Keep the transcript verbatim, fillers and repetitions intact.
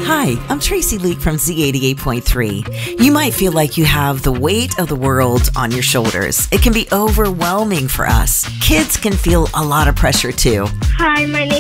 Hi, I'm Tracy Leak from Z eighty-eight point three. You might feel like you have the weight of the world on your shoulders. It can be overwhelming for us. Kids can feel a lot of pressure too. Hi, my name